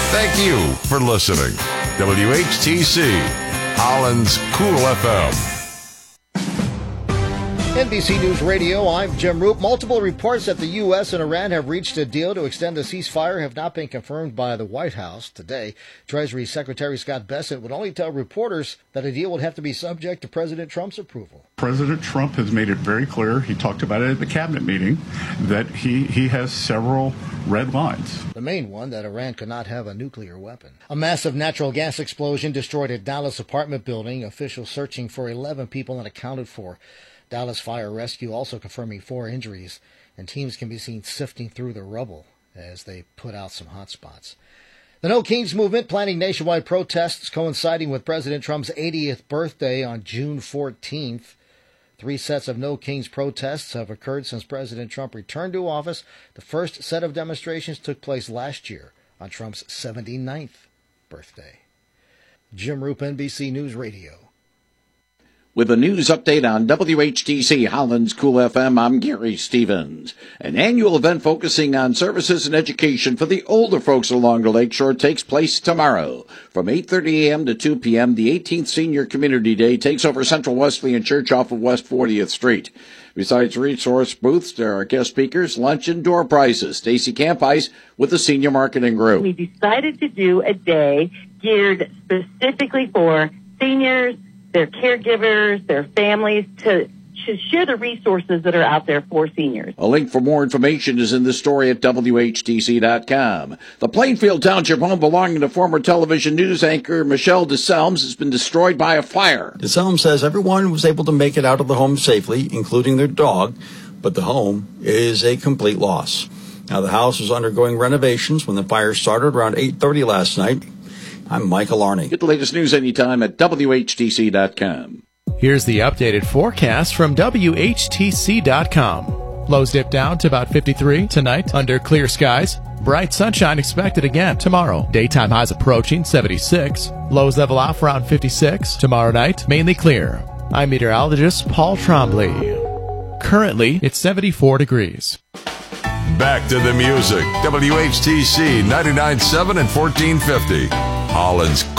Thank you for listening. WHTC, Holland's Cool FM. NBC News Radio, I'm Jim Roop. Multiple reports that the U.S. and Iran have reached a deal to extend the ceasefire have not been confirmed by the White House. Today, Treasury Secretary Scott Bessent would only tell reporters that a deal would have to be subject to President Trump's approval. President Trump has made it very clear, he talked about it at the cabinet meeting, that he has several red lines. The main one, that Iran could not have a nuclear weapon. A massive natural gas explosion destroyed a Dallas apartment building. Officials searching for 11 people unaccounted for. Dallas Fire Rescue also confirming 4 injuries, and teams can be seen sifting through the rubble as they put out some hot spots. The No Kings movement planning nationwide protests coinciding with President Trump's 80th birthday on June 14th. 3 sets of No Kings protests have occurred since President Trump returned to office. The first set of demonstrations took place last year on Trump's 79th birthday. Jim Roop, NBC News Radio. With a news update on WHTC Holland's Cool FM, I'm Gary Stevens. An annual event focusing on services and education for the older folks along the lakeshore takes place tomorrow. From 8:30 a.m. to 2 p.m., the 18th Senior Community Day takes over Central Wesleyan Church off of West 40th Street. Besides resource booths, there are guest speakers, lunch, and door prizes. Stacy Campice with the Senior Marketing Group. We decided to do a day geared specifically for seniors, their caregivers, their families, to share the resources that are out there for seniors. A link for more information is in the story at WHTC.com. The Plainfield Township home belonging to former television news anchor Michelle DeSelms has been destroyed by a fire. DeSelms says everyone was able to make it out of the home safely, including their dog, but the home is a complete loss. Now, the house was undergoing renovations when the fire started around 8:30 last night. I'm Michael Arney. Get the latest news anytime at WHTC.com. Here's the updated forecast from WHTC.com. Lows dip down to about 53 tonight under clear skies. Bright sunshine expected again tomorrow. Daytime highs approaching 76. Lows level off around 56. Tomorrow night, mainly clear. I'm meteorologist Paul Trombley. Currently, it's 74 degrees. Back to the music. WHTC 99.7 and 1450. Holland's